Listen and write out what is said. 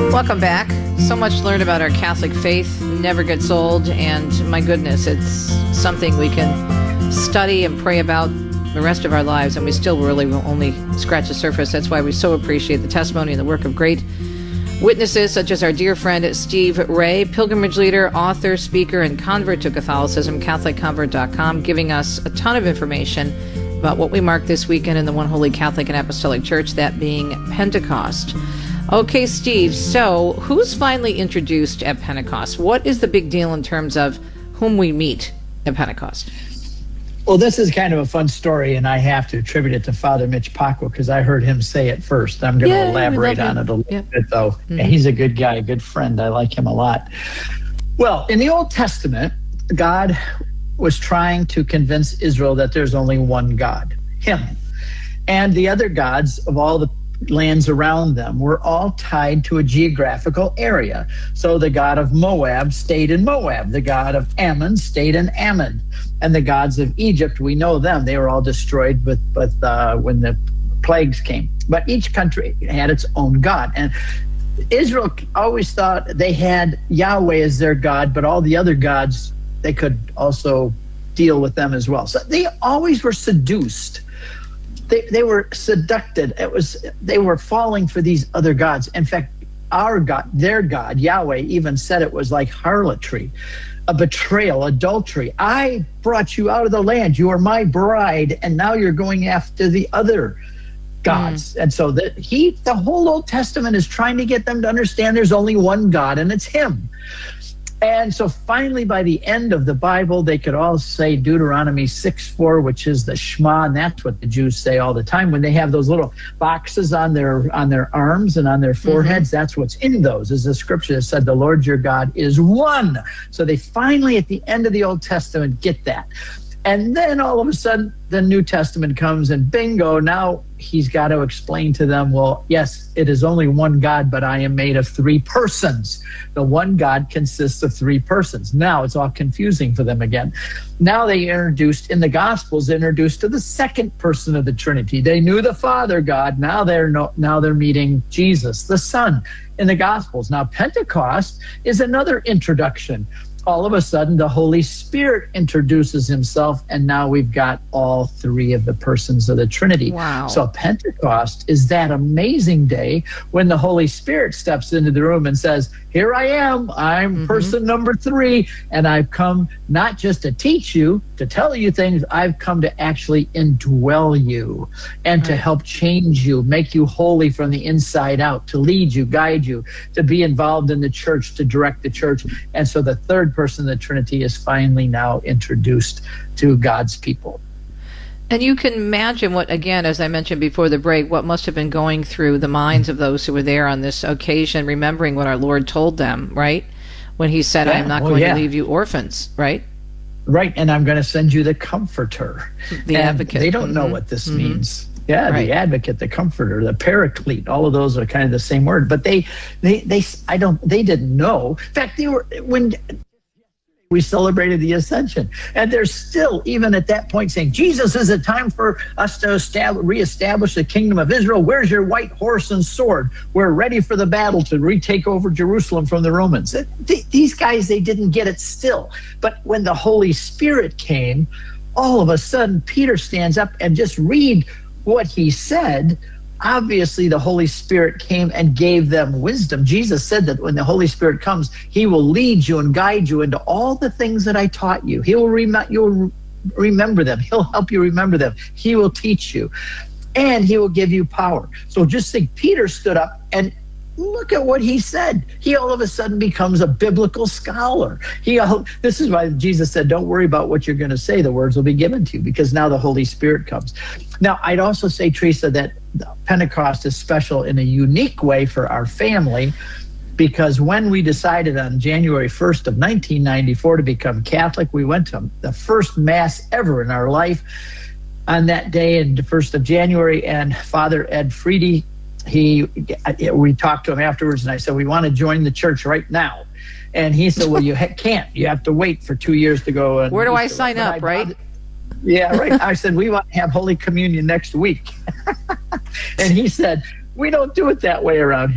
Welcome back. So much to learn about our Catholic faith. Never gets old. And my goodness, it's something we can study and pray about the rest of our lives. And we still really will only scratch the surface. That's why we so appreciate the testimony and the work of great witnesses such as our dear friend Steve Ray, pilgrimage leader, author, speaker, and convert to Catholicism, CatholicConvert.com, giving us a ton of information about what we mark this weekend in the One Holy Catholic and Apostolic Church, that being Pentecost. Okay, Steve, so who's finally introduced at Pentecost? What is the big deal in terms of whom we meet at Pentecost? Well, this is kind of a fun story, and I have to attribute it to Father Mitch Pacwa because I heard him say it first. I'm going to elaborate on it a little bit, though. Mm-hmm. He's a good guy, a good friend. I like him a lot. Well, in the Old Testament, God was trying to convince Israel that there's only one God, him. And the other gods of all the lands around them were all tied to a geographical area. So the god of Moab stayed in Moab. The god of Ammon stayed in Ammon. And the gods of Egypt, we know them. They were all destroyed when the plagues came. But each country had its own god. And Israel always thought they had Yahweh as their god, but all the other gods, they could also deal with them as well. So they always were seduced. They were seducted. They were falling for these other gods. In fact, our God, their God, Yahweh, even said it was like harlotry, a betrayal, adultery. I brought you out of the land. You are my bride, and now you're going after the other gods. And so the whole Old Testament is trying to get them to understand there's only one God, and it's him. And so finally, by the end of the Bible, they could all say Deuteronomy 6:4, which is the Shema, and that's what the Jews say all the time. When they have those little boxes on their arms and on their foreheads, that's what's in those, is the scripture that said, the Lord your God is one. So they finally, at the end of the Old Testament, get that. And then all of a sudden, the New Testament comes and bingo, now he's got to explain to them, well, yes, it is only one God, but I am made of three persons. The one God consists of three persons. Now it's all confusing for them again. Now they introduced to the second person of the Trinity. They knew the Father God. Now they're meeting Jesus, the Son, in the Gospels. Now Pentecost is another introduction. All of a sudden, the Holy Spirit introduces himself, and now we've got all three of the persons of the Trinity. Wow. So Pentecost is that amazing day when the Holy Spirit steps into the room and says, here I am, I'm person number 3, and I've come not just to teach you, to tell you things, I've come to actually indwell you and to help change you, make you holy from the inside out, to lead you, guide you, to be involved in the church, to direct the church. And so the third person of the Trinity is finally now introduced to God's people. And you can imagine what, again, as I mentioned before the break, what must have been going through the minds of those who were there on this occasion, remembering what our Lord told them, right? When he said, I am not going to leave you orphans, right? Right, and I'm going to send you the Comforter. The Advocate. They don't know what this means. Yeah, right. The Advocate, the Comforter, the Paraclete, all of those are kind of the same word. But they didn't know. In fact, when we celebrated the Ascension, and they're still, even at that point, saying, Jesus, is it time for us to reestablish the kingdom of Israel? Where's your white horse and sword? We're ready for the battle to retake over Jerusalem from the Romans. These guys, they didn't get it still. But when the Holy Spirit came, all of a sudden, Peter stands up and just read what he said. Obviously, the Holy Spirit came and gave them wisdom. Jesus said that when the Holy Spirit comes, he will lead you and guide you into all the things that I taught you. You'll remember them. He'll help you remember them. He will teach you, and he will give you power. So just think, Peter stood up and look at what he said. He all of a sudden becomes a biblical scholar. This is why Jesus said, don't worry about what you're going to say. The words will be given to you, because now the Holy Spirit comes. Now, I'd also say, Teresa, that Pentecost is special in a unique way for our family, because when we decided on January 1st of 1994 to become Catholic, we went to the first Mass ever in our life on that day, in the 1st of January, and Father Ed Friede, we talked to him afterwards, and I said, we want to join the church right now. And he said, well, you can't. You have to wait for 2 years to go. And where do I sign up, right? Yeah, right. I said, we want to have Holy Communion next week. And he said, we don't do it that way around here.